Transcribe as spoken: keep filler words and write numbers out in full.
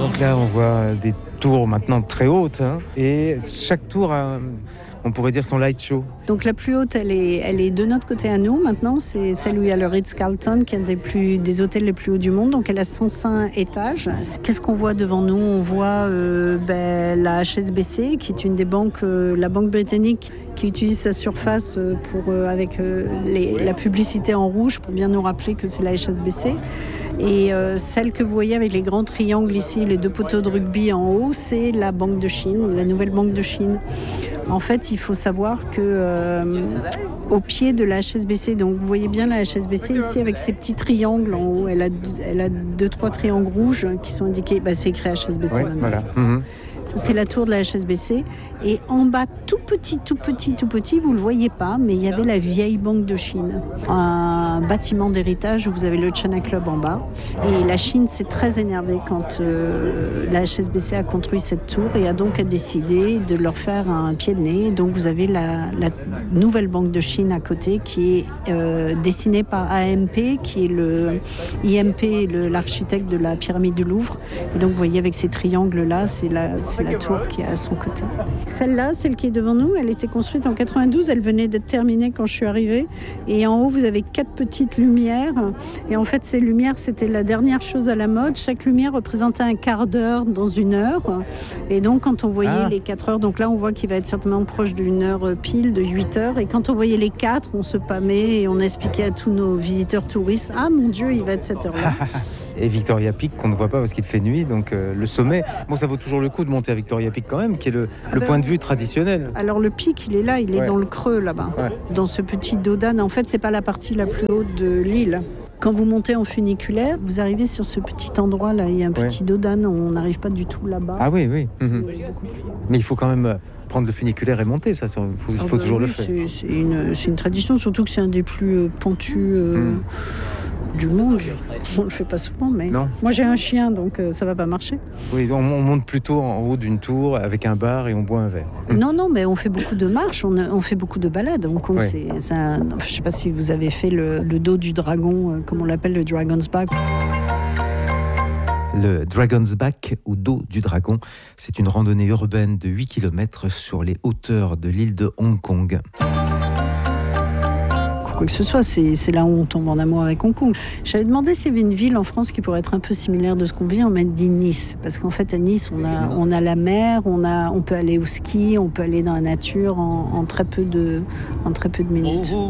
Donc là, on voit des tours maintenant très hautes, hein, et chaque tour a, on pourrait dire, son light show. Donc la plus haute, elle est, elle est de notre côté à nous maintenant. C'est celle où il y a le Ritz-Carlton, qui est un des, plus, des hôtels les plus hauts du monde. Donc elle a cent cinq étages. Qu'est-ce qu'on voit devant nous? On voit euh, ben, la H S B C, qui est une des banques, euh, la banque britannique, qui utilise sa surface pour, euh, avec euh, les, la publicité en rouge pour bien nous rappeler que c'est la H S B C. Et euh, celle que vous voyez avec les grands triangles ici, les deux poteaux de rugby en haut, c'est la Banque de Chine, la nouvelle Banque de Chine. En fait, il faut savoir que euh, au pied de la H S B C, donc vous voyez bien la H S B C ici avec ses petits triangles en haut, elle a, elle a deux, trois triangles rouges qui sont indiqués, bah, c'est écrit H S B C. Oui, voilà. Mmh. Ça, c'est la tour de la H S B C. Et en bas, tout petit, tout petit, tout petit, vous ne le voyez pas, mais il y avait la vieille Banque de Chine. Un bâtiment d'héritage où vous avez le China Club en bas. Et la Chine s'est très énervée quand euh, la H S B C a construit cette tour et a donc décidé de leur faire un pied de nez. Donc vous avez la, la nouvelle Banque de Chine à côté qui est euh, dessinée par A M P, qui est le I M P, le, l'architecte de la pyramide du Louvre. Et donc vous voyez avec ces triangles-là, c'est la, c'est la tour qui est à son côté. Celle-là, celle qui est devant nous, elle était construite en quatre-vingt-douze, elle venait d'être terminée quand je suis arrivée. Et en haut, vous avez quatre petites lumières. Et en fait, ces lumières, c'était la dernière chose à la mode. Chaque lumière représentait un quart d'heure dans une heure. Et donc, quand on voyait ah. les quatre heures, donc là, on voit qu'il va être certainement proche d'une heure pile, de huit heures. Et quand on voyait les quatre, on se pâmait et on expliquait à tous nos visiteurs touristes, ah mon Dieu, il va être cette heure-là. Et Victoria Peak qu'on ne voit pas parce qu'il fait nuit, donc euh, le sommet. Bon, ça vaut toujours le coup de monter à Victoria Peak quand même, qui est le, le ben, point de vue traditionnel. Alors le pic, il est là, il est ouais. dans le creux là-bas, ouais. dans ce petit dos d'âne. En fait, c'est pas la partie la plus haute de l'île. Quand vous montez en funiculaire, vous arrivez sur ce petit endroit là, il y a un petit ouais. dos d'âne, on n'arrive pas du tout là-bas. Ah oui, oui. Mmh. Mais il faut quand même prendre le funiculaire et monter, ça, il faut, il faut ah bah toujours oui, le faire. C'est, c'est, une, c'est une tradition, surtout que c'est un des plus pentus. Euh, mmh. du monde. On le fait pas souvent, mais non. Moi j'ai un chien, donc euh, ça va pas marcher. Oui, on, on monte plutôt en haut d'une tour avec un bar et on boit un verre. Non, non, mais on fait beaucoup de marches, on, on fait beaucoup de balades. Hong Kong, ouais. c'est, c'est un, je sais pas si vous avez fait le, le dos du dragon, euh, comme on l'appelle, le Dragon's Back. Le Dragon's Back, ou dos du dragon, c'est une randonnée urbaine de huit kilomètres sur les hauteurs de l'île de Hong Kong. Quoi que ce soit, c'est, c'est là où on tombe en amour avec Hong Kong. J'avais demandé s'il y avait une ville en France qui pourrait être un peu similaire de ce qu'on vit. On m'a dit Nice, parce qu'en fait à Nice on a, on a la mer, on, a, on peut aller au ski, on peut aller dans la nature en, en, très, peu de, en très peu de minutes.